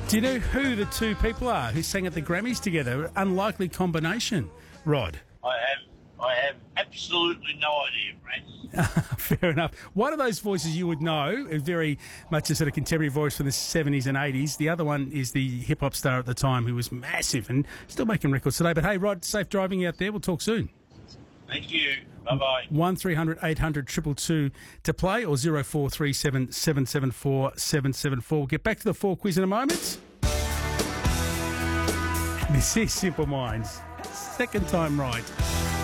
Do you know who the two people are who sang at the Grammys together? Unlikely combination, Rod. I have absolutely no idea, Brad. Fair enough. One of those voices you would know, very much a sort of contemporary voice from the 70s and 80s. The other one is the hip-hop star at the time who was massive and still making records today. But hey, Rod, safe driving out there. We'll talk soon. Thank you. Bye-bye. 1300 800 222 to play, or 0437 774 774. We'll get back to the 4 quiz in a moment. This is Simple Minds. Second time right.